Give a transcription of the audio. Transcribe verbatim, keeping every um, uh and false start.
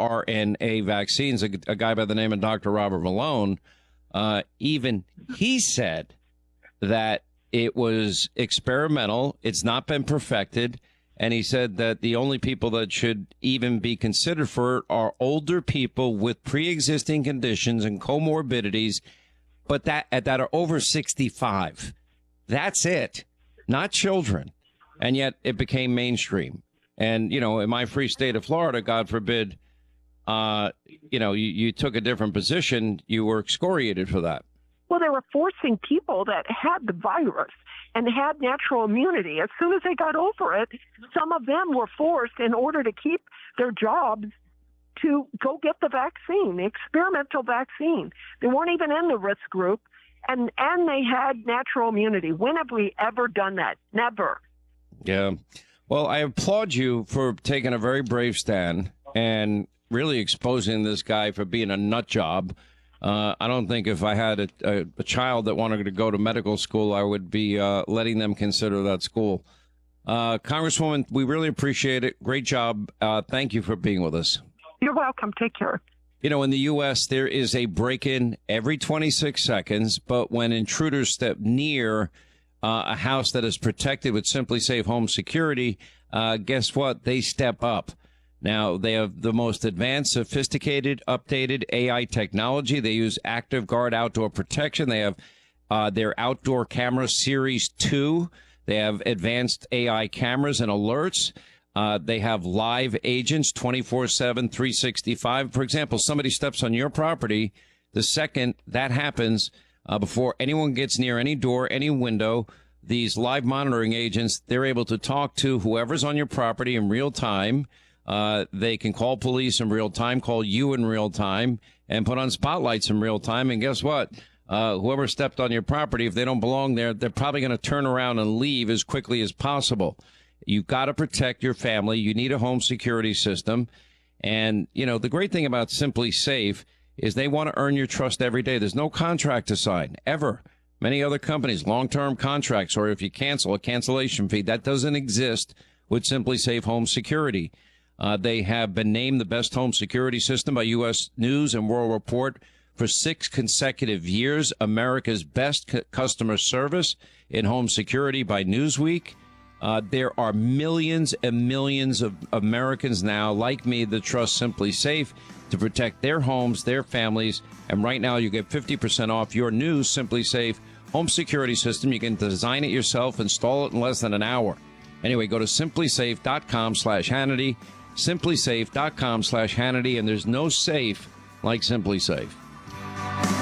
mRNA vaccines, a, a guy by the name of Doctor Robert Malone, uh, even he said that it was experimental. It's not been perfected. And he said that the only people that should even be considered for it are older people with pre-existing conditions and comorbidities, but that that are over sixty-five. That's it, not children. And yet it became mainstream. And, you know, in my free state of Florida, God forbid, uh, you know, you, you took a different position, you were excoriated for that. Well, they were forcing people that had the virus and had natural immunity. As soon as they got over it, some of them were forced in order to keep their jobs to go get the vaccine, the experimental vaccine. They weren't even in the risk group, and, and they had natural immunity. When have we ever done that? Never. Yeah. Well, I applaud you for taking a very brave stand and really exposing this guy for being a nut job. Uh, I don't think if I had a, a, a child that wanted to go to medical school, I would be uh, letting them consider that school. Uh, Congresswoman, we really appreciate it. Great job. Uh, thank you for being with us. You're welcome. Take care. You know, in the U S, there is a break-in every twenty-six seconds, but when intruders step near uh, a house that is protected with Simply Safe Home Security, uh, guess what? They step up. Now, they have the most advanced, sophisticated, updated A I technology. They use Active Guard outdoor protection. They have uh, their outdoor camera Series two. They have advanced A I cameras and alerts. Uh, they have live agents twenty-four seven, three sixty-five. For example, somebody steps on your property. The second that happens, uh, before anyone gets near any door, any window, these live monitoring agents, they're able to talk to whoever's on your property in real time. Uh, they can call police in real time, call you in real time, and put on spotlights in real time. And guess what? Uh, whoever stepped on your property, if they don't belong there, they're probably going to turn around and leave as quickly as possible. You've got to protect your family. You need a home security system. And, you know, the great thing about Simply Safe is they want to earn your trust every day. There's no contract to sign, ever. Many other companies, long-term contracts, or if you cancel, a cancellation fee. That doesn't exist with Simply Safe Home Security. Uh, they have been named the best home security system by U S News and World Report for six consecutive years, America's best cu- customer service in home security by Newsweek. Uh, there are millions and millions of Americans now, like me, that trust Simply Safe to protect their homes, their families. And right now, you get fifty percent off your new Simply Safe home security system. You can design it yourself, install it in less than an hour. Anyway, go to simplysafe.com slash Hannity, simplysafe.com slash Hannity, and there's no safe like Simply Safe.